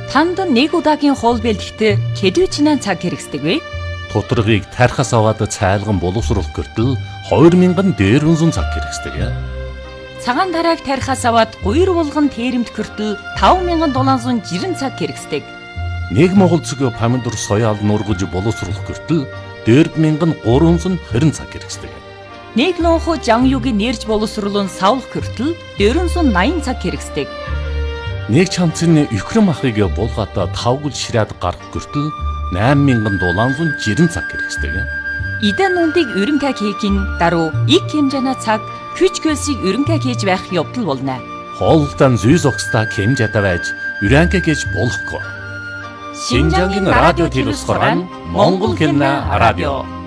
Танд нэг удаагийн хоол бэлтгэхдээ хэдвэчнээ цаг хэрэгсдэг вэ? Тутаргыг тархас аваад цайлган боловсруулах гэртэл 2000 дээрвэн цаг хэрэгсдэг. Цагаан тарааг тархас аваад гуйр булган тэрэмт гэртэл 5760 цаг хэрэгсдэг. Нэг монгол цэг помидор соёал нургаж боловсруулах гэртэл 4320 цаг хэрэгсдэг. Нэг лонхо жангюгийн нэрж боловсруулан савлах гэртэл 480 цаг хэрэгсдэг. Нэг чанцны өхрөм ахыг булгаата тавгал ширээд гарах гэртэл 8760 цаг хэрэгсдэг. Идэн нүндийг өрөнгө хийхин даруй их хэмжээний цаг хүч хөлсийг өрөнгө хийж байх явдал болно. Хоолтон зүй зогсдаа хэмжээтэй байж өрөнгө гэж болохгүй. Шинжангийн радио телевизээр Монгол хэлний радио